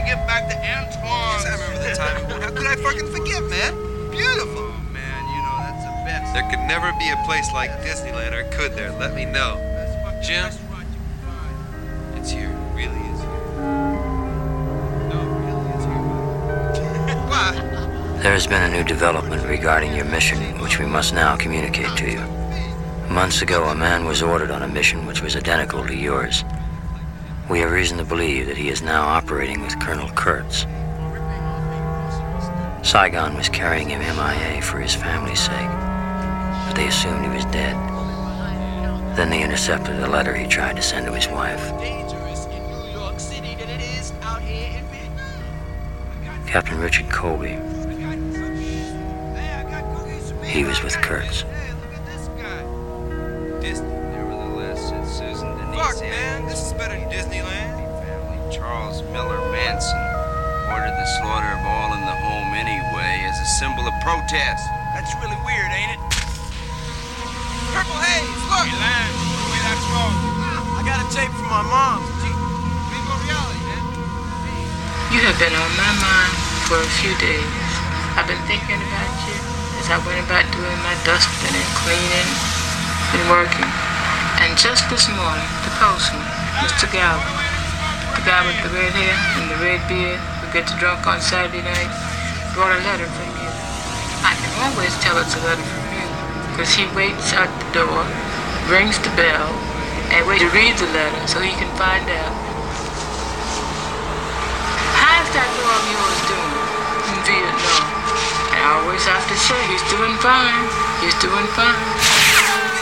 to get back to Antoine. Yes, I remember that time. How could I fucking forget, man? Beautiful. Oh, man, you know, that's the best. There could never be a place like Disneyland, or could there? Let me know. Jim? It's here. It really is here. No, it really is here. What? There has been a new development regarding your mission, which we must now communicate to you. Months ago, a man was ordered on a mission which was identical to yours. We have reason to believe that he is now operating with Colonel Kurtz. Saigon was carrying him MIA for his family's sake, but they assumed he was dead. Then they intercepted a letter he tried to send to his wife. Captain Richard Colby. He was with Kurtz. Disney, nevertheless, it's Susan Denise. Fuck, man, this is better than Disneyland. Family. Charles Miller Manson ordered the slaughter of all in the home anyway as a symbol of protest. That's really weird, ain't it? Purple haze, look! Hey, Lan, put away that smoke. I got a tape from my mom. Bingo reality, man. You have been on my mind for a few days. I've been thinking about you as I went about doing my dusting and cleaning and working. And just this morning, the postman, Mr. Galvin, the guy with the red hair and the red beard who gets drunk on Saturday night, brought a letter from you. I can always tell it's a letter from you, because he waits at the door, rings the bell, and waits to read the letter so he can find out. How's that boy of yours doing in Vietnam? And I always have to say, he's doing fine. He's doing fine.